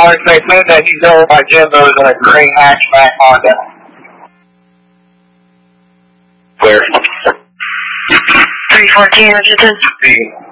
Mark, they said that he's over by Jimbo's in a gray hatchback Honda. Where? 314 Richardson.